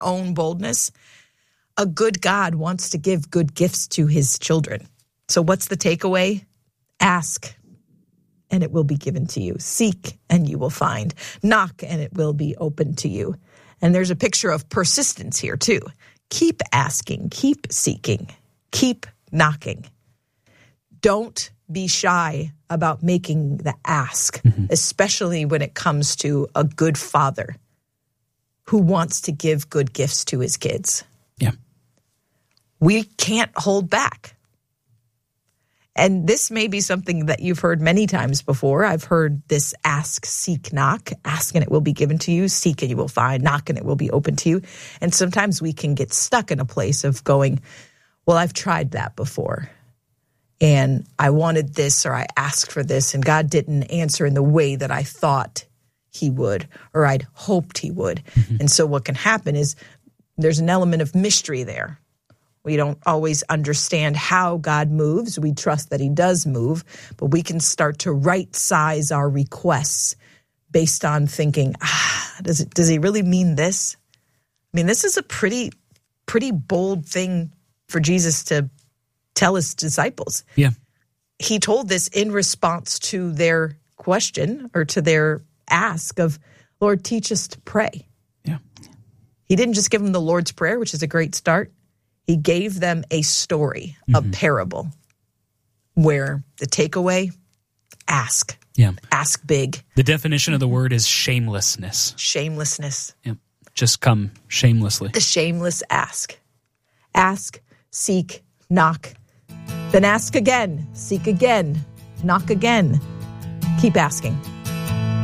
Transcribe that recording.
own boldness. A good God wants to give good gifts to his children. So what's the takeaway? Ask, and it will be given to you. Seek, and you will find. Knock, and it will be opened to you. And there's a picture of persistence here, too. Keep asking, keep seeking, keep knocking. Don't be shy about making the ask, especially when it comes to a good father who wants to give good gifts to his kids. Yeah. We can't hold back. And this may be something that you've heard many times before. I've heard this ask, seek, knock. Ask and it will be given to you. Seek and you will find. Knock and it will be open to you. And sometimes we can get stuck in a place of going, well, I've tried that before. And I wanted this, or I asked for this, and God didn't answer in the way that I thought he would, or I'd hoped he would. And so what can happen is there's an element of mystery there. We don't always understand how God moves. We trust that he does move, but we can start to right size our requests based on thinking, does he really mean this? I mean, this is a pretty bold thing for Jesus to tell his disciples. Yeah. He told this in response to their question or to their ask of, Lord, teach us to pray. Yeah. He didn't just give them the Lord's Prayer, which is a great start. He gave them a story, a parable, where the takeaway, ask. Yeah. Ask big. The definition of the word is shamelessness. Shamelessness. Yeah. Just come shamelessly. The shameless ask. Ask, seek, knock. Then ask again, seek again, knock again. Keep asking.